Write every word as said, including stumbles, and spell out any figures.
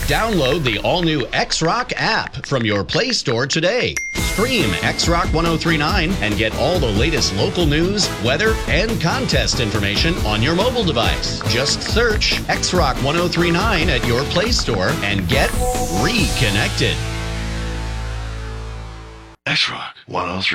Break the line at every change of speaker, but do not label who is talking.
Download the all-new X-Rock app from your Play Store today. Stream X-Rock ten thirty-nine and get all the latest local news, weather, and contest information on your mobile device. Just search X-Rock ten thirty-nine at your Play Store and get reconnected.
X-Rock ten thirty-nine.